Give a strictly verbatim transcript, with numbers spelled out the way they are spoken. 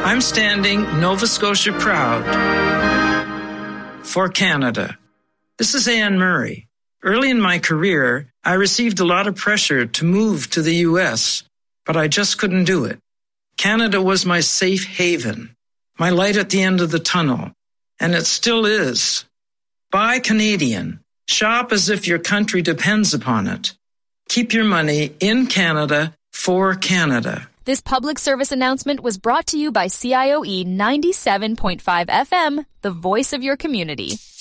I'm standing Nova Scotia proud for Canada. This is Anne Murray. Early in my career, I received a lot of pressure to move to the U S, but I just couldn't do it. Canada was my safe haven, my light at the end of the tunnel, and it still is. Buy Canadian. Shop as if your country depends upon it. Keep your money in Canada for Canada. This public service announcement was brought to you by C I O E ninety-seven point five F M, the voice of your community.